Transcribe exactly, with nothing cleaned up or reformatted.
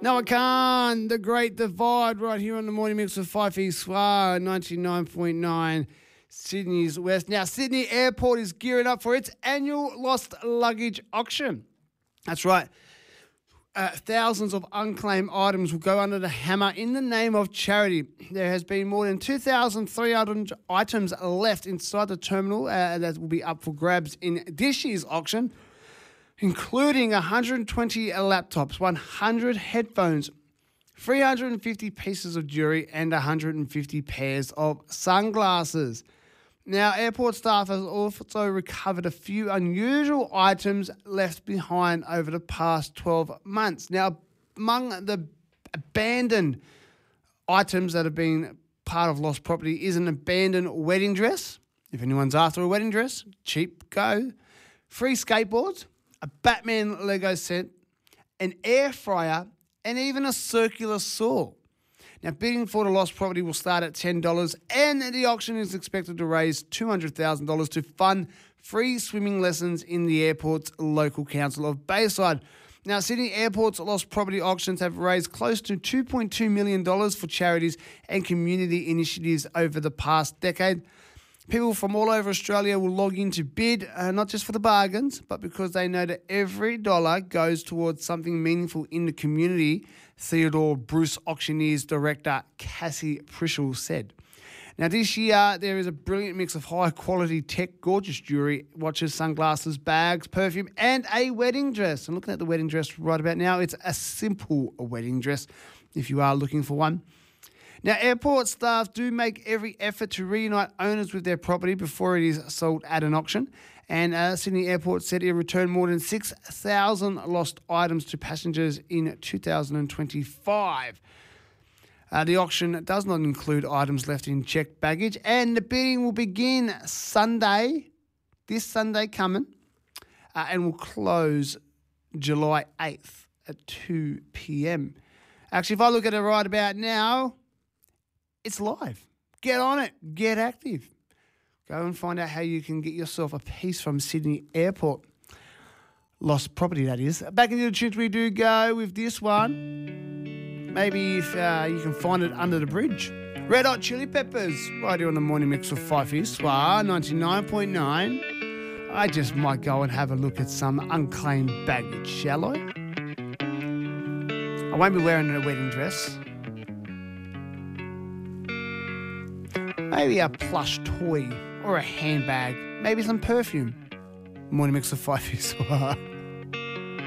No, I can't. The Great Divide right here on the Morning Mix with Fifey Swar, ninety-nine point nine Sydney's West. Now, Sydney Airport is gearing up for its annual lost luggage auction. That's right. Uh, thousands of unclaimed items will go under the hammer in the name of charity. There has been more than two thousand three hundred items left inside the terminal uh, that will be up for grabs in this year's auction, including one hundred twenty laptops, one hundred headphones, three hundred fifty pieces of jewelry, and one hundred fifty pairs of sunglasses. Now, airport staff has also recovered a few unusual items left behind over the past twelve months. Now, among the abandoned items that have been part of lost property is an abandoned wedding dress. If anyone's after a wedding dress, cheap go. Free skateboards, a Batman Lego set, an air fryer, and even a circular saw. Now, bidding for the lost property will start at ten dollars, and the auction is expected to raise two hundred thousand dollars to fund free swimming lessons in the airport's local council of Bayside. Now, Sydney Airport's lost property auctions have raised close to two point two million dollars for charities and community initiatives over the past decade. People from all over Australia will log in to bid, uh, not just for the bargains, but because they know that every dollar goes towards something meaningful in the community, Theodore Bruce Auctioneers Director Cassie Prischel said. Now, this year, there is a brilliant mix of high-quality tech, gorgeous jewellery, watches, sunglasses, bags, perfume, and a wedding dress. And looking at the wedding dress right about now, it's a simple wedding dress if you are looking for one. Now, airport staff do make every effort to reunite owners with their property before it is sold at an auction. And uh, Sydney Airport said it returned more than six thousand lost items to passengers in two thousand twenty-five. Uh, the auction does not include items left in checked baggage, and the bidding will begin Sunday, this Sunday coming, uh, and will close July eighth at two p.m. Actually, if I look at it right about now, it's live. Get on it. Get active. Go and find out how you can get yourself a piece from Sydney Airport. Lost property, that is. Back into the tunes we do go with this one. Maybe if uh, you can find it under the bridge. Red Hot Chili Peppers, right here on the Morning Mix with Fifey Swar, ninety-nine point nine. I just might go and have a look at some unclaimed baggage, shall I? I won't be wearing a wedding dress. Maybe a plush toy or a handbag. Maybe some perfume. Morning Mix of Fifey Swar.